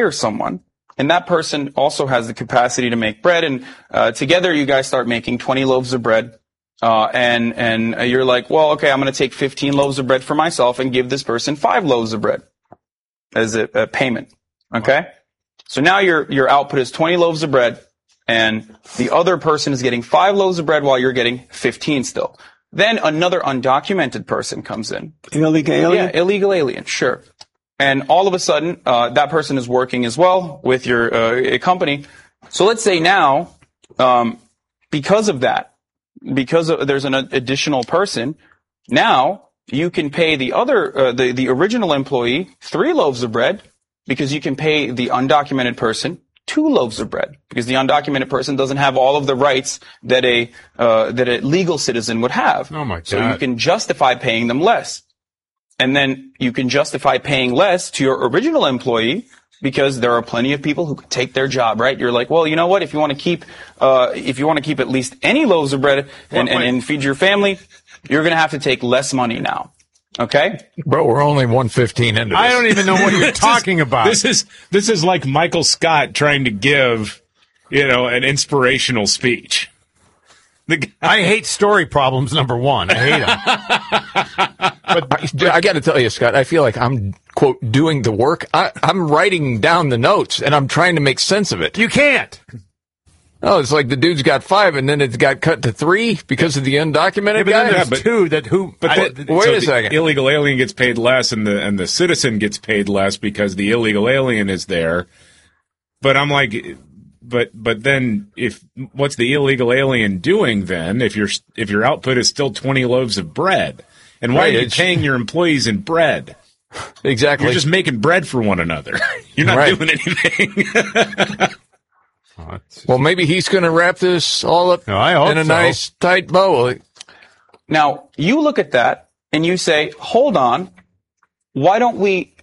hire someone, and that person also has the capacity to make bread, and together you guys start making 20 loaves of bread, and you're like, well, okay, I'm going to take 15 loaves of bread for myself and give this person 5 loaves of bread as a payment. Okay? So now your output is 20 loaves of bread, and the other person is getting 5 loaves of bread while you're getting 15 still. Then another undocumented person comes in. Illegal alien? Yeah, illegal alien, sure. And all of a sudden, that person is working as well with your company. So let's say now, because of that, there's an additional person, now you can pay the other, the original employee 3 loaves of bread, because you can pay the undocumented person 2 loaves of bread, because the undocumented person doesn't have all of the rights that a legal citizen would have. Oh my God. So you can justify paying them less. And then you can justify paying less to your original employee, because there are plenty of people who could take their job, right? You're like, well, you know what? If you want to keep at least any loaves of bread and feed your family, you're going to have to take less money now. Okay? Bro, we're only 115 into this. I don't even know what you're talking about. This is like Michael Scott trying to give, an inspirational speech. I hate story problems, number one. I hate them. But I got to tell you, Scott, I feel like I'm, quote, doing the work. I'm writing down the notes, and I'm trying to make sense of it. You can't. Oh, it's like the dude's got 5, and then it got cut to 3 because of the undocumented guy? Then there's 2 that who... Wait a second. The illegal alien gets paid less, and the citizen gets paid less because the illegal alien is there. But I'm like... But then what's the illegal alien doing then if your output is still 20 loaves of bread? And why are you paying your employees in bread? Exactly. You're just making bread for one another. You're not doing anything. Well, maybe he's going to wrap this all up in a nice tight bow. Now, you look at that and you say, hold on, why don't we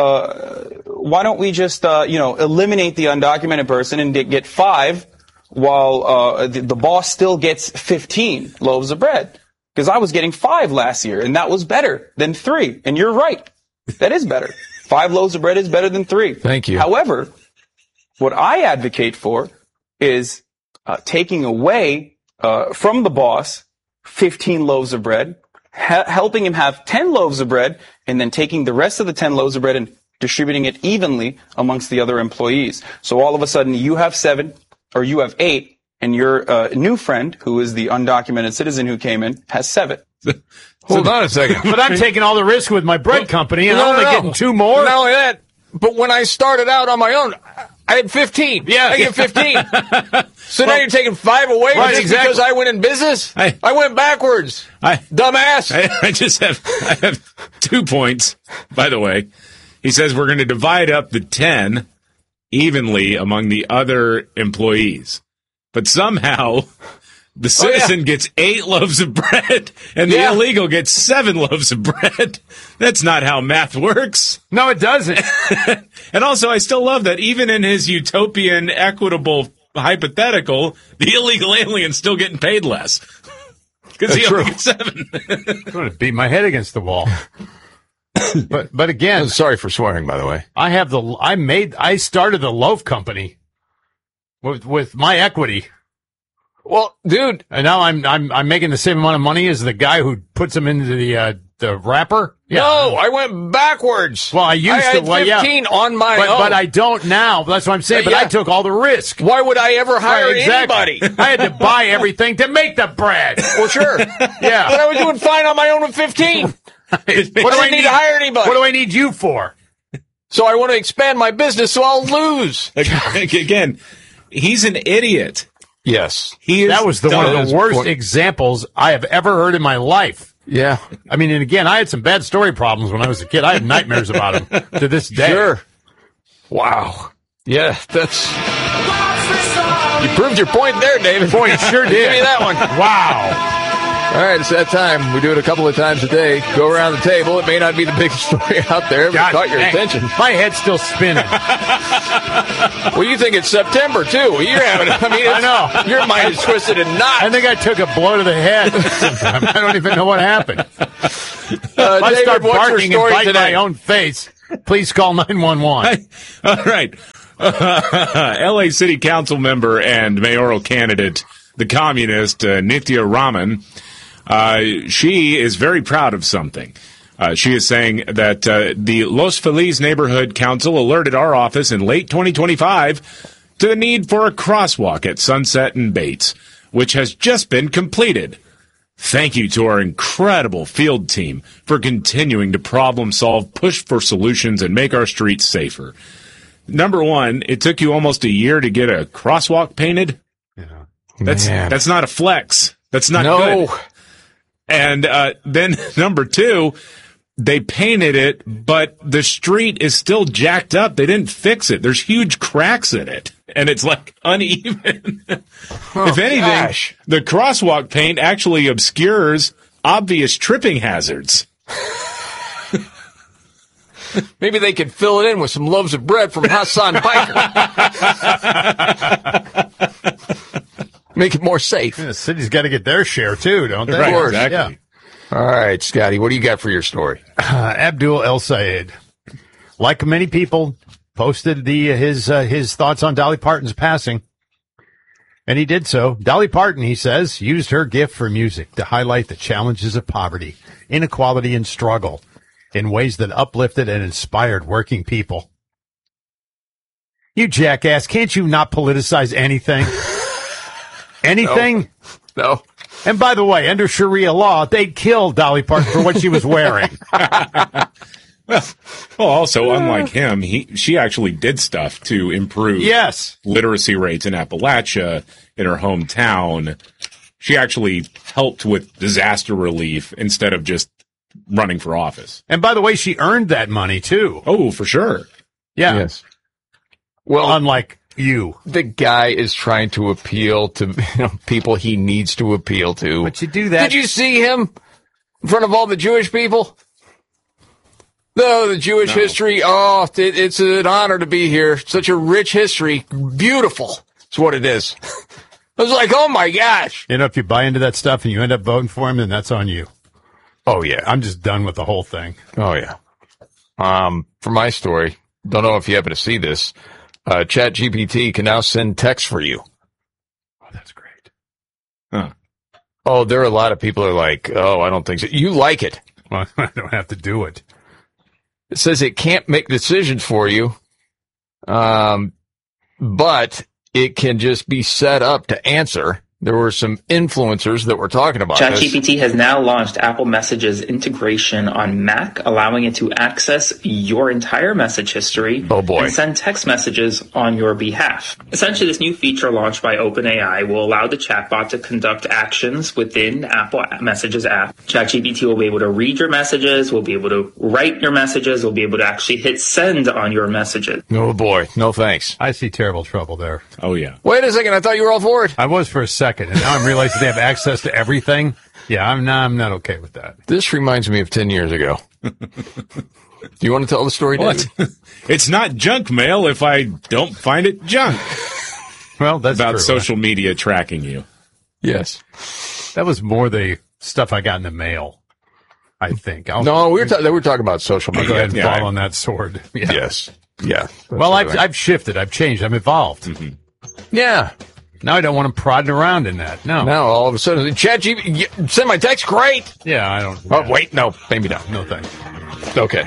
just eliminate the undocumented person and get 5 while the boss still gets 15 loaves of bread? Because I was getting 5 last year, and that was better than 3. And you're right. That is better. 5 loaves of bread is better than 3. Thank you. However, what I advocate for is taking away from the boss 15 loaves of bread, helping him have 10 loaves of bread, and then taking the rest of the 10 loaves of bread and distributing it evenly amongst the other employees. So all of a sudden you have 7 or you have 8, and your new friend, who is the undocumented citizen who came in, has 7. Hold on a second. But I'm taking all the risk with my bread company, and I'm only getting 2 more. Not only that, but when I started out on my own, I had 15. Yeah. I get 15. So now you're taking 5 away because I went in business? I went backwards. Dumbass. I have 2 points, by the way. He says we're going to divide up the 10 evenly among the other employees. But somehow the citizen gets 8 loaves of bread and the illegal gets 7 loaves of bread. That's not how math works. No, it doesn't. And also, I still love that even in his utopian, equitable hypothetical, the illegal alien's still getting paid less. Because he only gets 7. I'm going to beat my head against the wall. But again, sorry for swearing, by the way. I started the loaf company with my equity. Well, dude, and now I'm making the same amount of money as the guy who puts them into the wrapper. Yeah. No, I went backwards. Well, I had 15 on my own. But I don't now. That's what I'm saying. But I took all the risk. Why would I ever hire anybody? I had to buy everything to make the bread. Well, sure. Yeah. But I was doing fine on my own with 15. What do I need to hire anybody? What do I need you for? So I want to expand my business so I'll lose. Again, he's an idiot. Yes. That was one of the worst examples I have ever heard in my life. Yeah. I mean, and again, I had some bad story problems when I was a kid. I have nightmares about him to this day. Sure. Wow. Yeah, you proved your point there, David. Boy, you sure did. Give me that one. Wow. All right, it's that time. We do it a couple of times a day. Go around the table. It may not be the biggest story out there, but it caught your attention. My head's still spinning. Well, you think it's September, too. You're having, I know. Your mind is twisted in knots. I think I took a blow to the head. I don't even know what happened. I David, start what's barking your story and bite today? my own face. Please call 911. All right. LA City Council member and mayoral candidate, the communist Nithya Raman, she is very proud of something. She is saying that the Los Feliz Neighborhood Council alerted our office in late 2025 to the need for a crosswalk at Sunset and Bates, which has just been completed. Thank you to our incredible field team for continuing to problem solve, push for solutions, and make our streets safer. Number one, it took you almost a year to get a crosswalk painted. Yeah. That's not a flex. That's not good. And then number two, they painted it, but the street is still jacked up. They didn't fix it. There's huge cracks in it, and it's like uneven. If anything, the crosswalk paint actually obscures obvious tripping hazards. Maybe they could fill it in with some loaves of bread from Hassan Biker. Make it more safe. Yeah, the city's got to get their share, too, don't they? Right, exactly. Yeah. All right, Scotty, what do you got for your story? Abdul El Sayed, like many people, posted his thoughts on Dolly Parton's passing. And he did so. Dolly Parton, he says, used her gift for music to highlight the challenges of poverty, inequality, and struggle in ways that uplifted and inspired working people. You jackass, can't you not politicize anything? Anything? No. And by the way, under Sharia law, they'd kill Dolly Parton for what she was wearing. Well, also, unlike him, she actually did stuff to improve literacy rates in Appalachia, in her hometown. She actually helped with disaster relief instead of just running for office. And by the way, she earned that money, too. Oh, for sure. Yeah. Yes. Well, unlike you. The guy is trying to appeal to people he needs to appeal to. But you do that. Did you see him in front of all the Jewish people? No, the Jewish history. Oh, it's an honor to be here. Such a rich history. Beautiful. That's what it is. I was like, oh, my gosh. You know, if you buy into that stuff and you end up voting for him, then that's on you. Oh, yeah. I'm just done with the whole thing. Oh, yeah. For my story, don't know if you happen to see this. ChatGPT can now send text for you. Oh, that's great. Huh. Oh, there are a lot of people who are like, oh, I don't think so. You like it. Well, I don't have to do it. It says it can't make decisions for you, but it can just be set up to answer. There were some influencers that were talking about this. ChatGPT has now launched Apple Messages integration on Mac, allowing it to access your entire message history and send text messages on your behalf. Essentially, this new feature launched by OpenAI will allow the chatbot to conduct actions within Apple Messages app. ChatGPT will be able to read your messages, will be able to write your messages, will be able to actually hit send on your messages. Oh, boy. No thanks. I see terrible trouble there. Oh, yeah. Wait a second. I thought you were all for it. I was for a second. And now I'm realizing they have access to everything. Yeah, I'm not okay with that. This reminds me of 10 years ago. Do you want to tell the story, David? It's not junk mail if I don't find it junk. Well, that's about true, social media tracking you. Yes. That was more the stuff I got in the mail, I think. No, we were talking about social media. I'll go ahead and fall on that sword. Yeah. Yes. Yeah. Well, I've shifted. I've changed. I'm evolved. Mm-hmm. Yeah. Now I don't want them prodding around in that. No. Now all of a sudden, ChatGPT, send my text. Great. Yeah, I don't. Oh, wait. No, maybe not. No thanks. Okay.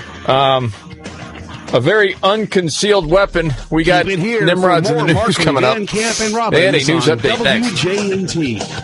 A very unconcealed weapon. We got Nimrods in the news coming up. Camp and they had a news update next. WJNT.